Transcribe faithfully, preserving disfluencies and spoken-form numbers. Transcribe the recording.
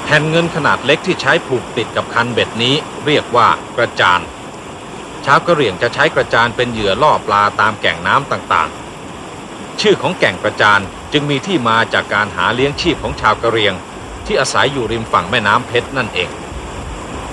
แผ่นเงินขนาดเล็กที่ใช้ผูกติดกับคันเบ็ดนี้เรียกว่ากระจานชาวกะเหรี่ยงจะใช้กระจานเป็นเหยื่อล่อปลาตามแก่งน้ำต่างๆชื่อของแก่งกระจานจึงมีที่มาจากการหาเลี้ยงชีพของชาวกะเหรี่ยงที่อาศัยอยู่ริมฝั่งแม่น้ำเพชรนั่นเอง